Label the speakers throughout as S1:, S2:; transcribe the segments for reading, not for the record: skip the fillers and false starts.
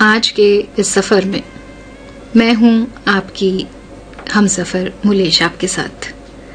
S1: आज के इस सफर में मैं हूं आपकी हमसफर मुलेश आपके साथ।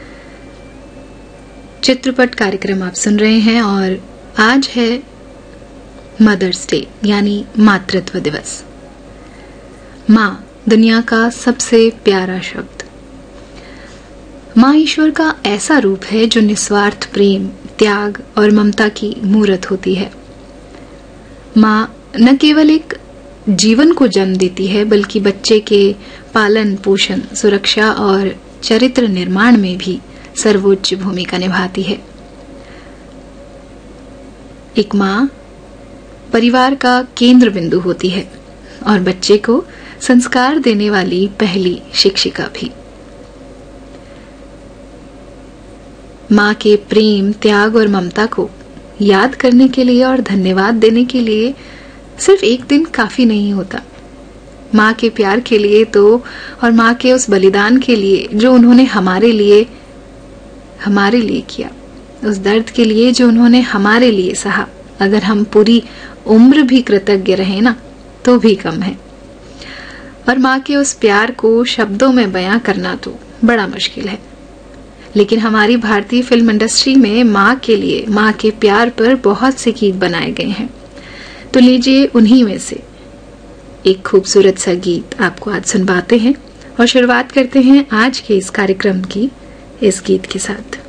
S1: चित्रपट कार्यक्रम आप सुन रहे हैं और आज है मदर्स डे यानी मातृत्व दिवस। माँ दुनिया का सबसे प्यारा शब्द। माँ ईश्वर का ऐसा रूप है जो निस्वार्थ प्रेम, त्याग और ममता की मूरत होती है। माँ न केवल एक जीवन को जन्म देती है बल्कि बच्चे के पालन पोषण, सुरक्षा और चरित्र निर्माण में भी सर्वोच्च भूमिका निभाती है। एक माँ परिवार का केंद्र बिंदु होती है और बच्चे को संस्कार देने वाली पहली शिक्षिका भी। माँ के प्रेम, त्याग और ममता को याद करने के लिए और धन्यवाद देने के लिए सिर्फ एक दिन काफी नहीं होता। माँ के प्यार के लिए तो और माँ के उस बलिदान के लिए जो उन्होंने हमारे लिए किया, उस दर्द के लिए जो उन्होंने हमारे लिए सहा, अगर हम पूरी उम्र भी कृतज्ञ रहे ना तो भी कम है। और माँ के उस प्यार को शब्दों में बयां करना तो बड़ा मुश्किल है। लेकिन हमारी भारतीय फिल्म इंडस्ट्री में माँ के लिए, माँ के प्यार पर बहुत से गीत बनाए गए हैं। तो लीजिए उन्हीं में से एक खूबसूरत सा गीत आपको आज सुनवाते हैं और शुरुआत करते हैं आज के इस कार्यक्रम की इस गीत के साथ।